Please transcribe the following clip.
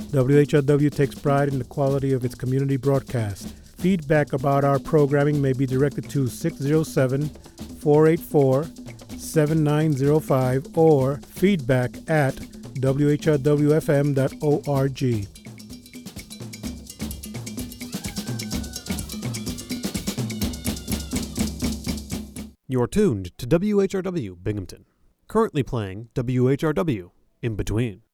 WHRW takes pride in the quality of its community broadcast. Feedback about our programming may be directed to 607-484-7905 or feedback@whrwfm.org. You're tuned to WHRW Binghamton. Currently playing WHRW In Between.